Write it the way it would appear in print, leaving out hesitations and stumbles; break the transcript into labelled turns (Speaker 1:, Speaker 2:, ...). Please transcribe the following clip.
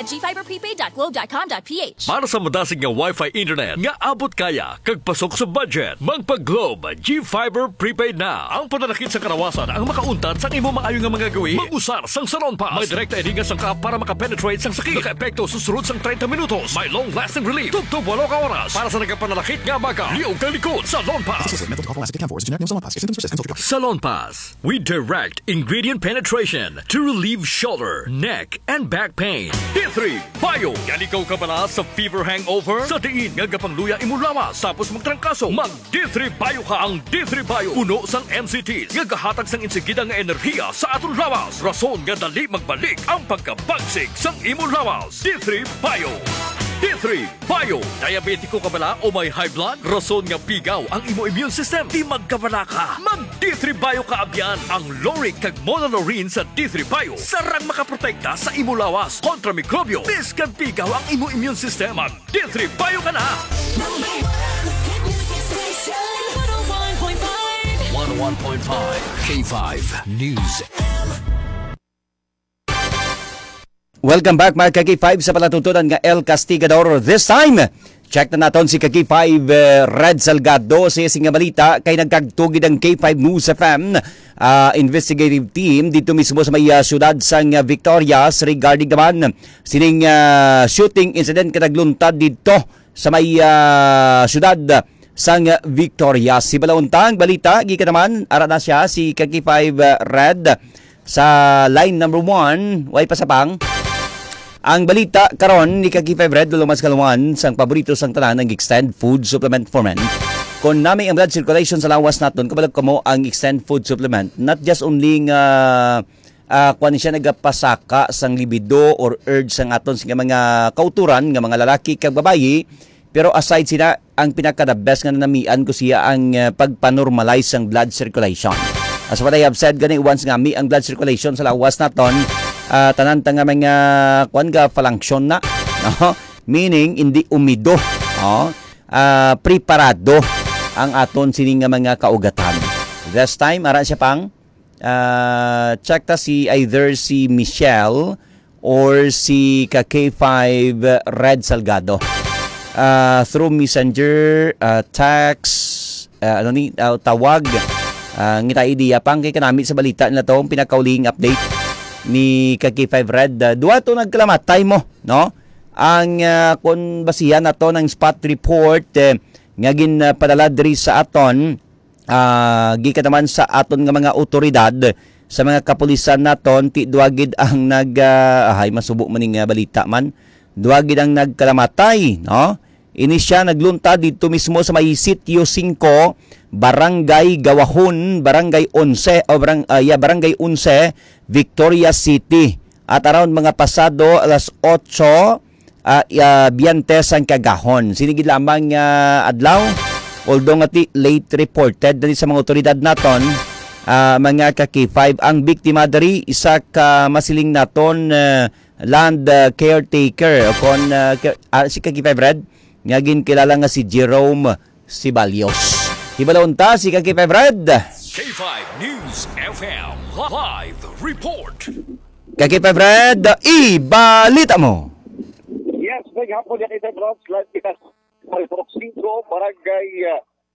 Speaker 1: gfiberprepaid.globe.com.ph.
Speaker 2: Para sa madasig nga Wi-Fi internet nga abot kaya kag pasok sa budget, magpa-Globe G-Fiber Prepaid na. Ang pananakit sa karawasan ang makauntad sa imo maayo nga mga gawi. Mag-usar sang Salon Pass. May direkta edinga sang ka para makapenetrate sang sakit. Naka-epekto susunod sang 30 minutos. May long-lasting relief. Tugtog 8 ka oras. Para sa nagapananakit nga baga. Liog kang likod. Salon Pass. Salon Pass. We direct ingredient penetration to relieve shoulder, neck, and back pain. D3 Bio. Yan ikaw ka pala sa fever hangover? Sa diin nga gapangluya imo lawas tapos magtrangkaso. Mag D3 Bio ka ang D3 Bio. Puno sang MCTs nga gahatag sang insigida nga enerhiya sa aton lawas. Rason nga dali magbalik ang pagkabagsik sang imo lawas. D3 Bio. D3 Bio. Diabetiko ka bala o may high blood? Rason nga pigaw ang imo immune system. Di magkabala ka. Mag D3 Bio ka abyan. Ang Loric kag Monolorine sa D3 Bio. Sarang makaprotekta sa imo lawas kontra mikrobyo. Biskan pigaw ang imo immune system. Mag D3 Bio ka na. 101.5 K5 News.
Speaker 3: Welcome back mga Kaki5 sa palatutunan nga El Castigador. This time, check na naton si Kaki5 Red Salgado sa isang balita kay nagkagtugid ang K5 News FM investigative team dito mismo sa may syudad sang Victorias regarding naman sining shooting incident ka nagluntad dito sa may syudad sang Victorias. Si balauntang balita, gikan naman, ara na siya si Kaki5 Red sa line number 1, way pasapang. Ang balita karon ni Kaki5 Red dulumas kaluman sang paborito sang tanan ng Extend Food Supplement for Men. Kung nami ang blood circulation sa lawas naton, kabalog kamo ang Extend Food Supplement. Not just only kung siya nagapasaka sang libido or urge sang aton sa mga kauturan nga mga lalaki kag babayi, pero aside sila, ang pinaka the best nga namian ko siya ang pagpanormalize sang blood circulation. As what I have said, gani once nga mi ang blood circulation sa lawas naton, tanan nga mga kuan ga falanksyon na, no? Meaning hindi umido, no? Preparado ang aton sining nga mga kaugatan. This time ara siya pang check ta si either si Michelle or si K5 Red Salgado through messenger, text, tawag, ngita idea pang kay kanami sa balita nila to ang pinakauling update ni Kaki5 Red. Duwa to nagkalamatay mo, no? Ang kung basihan na to ng spot report nga ginpadala diri sa aton, gikan naman sa aton nga mga otoridad sa mga kapulisan naton, ti duwagid ang masubo maning balita man. Duwagid ang nagkalamatay, no? Ini siya nagluntad dito mismo sa may Sitio 5, Barangay Gawahon, Barangay 11 o Barangay 11, Victoria City. At around mga pasado alas 8 Biantes ang kagahon. Sinigid lamang adlaw, although nga late reported dali sa mga otoridad naton, mga Kaki5. Ang biktima diri isa ka masiling naton land caretaker kon si Kaki5 Red nga ginkilala nga si Jerome Sibalios. Hibalonta si Kaki5 Red.
Speaker 2: K5 News FM live report.
Speaker 3: Kaki5 Red, ibalita mo.
Speaker 4: Yes, may hapon yan ito, Rods. Live kita sa Barangay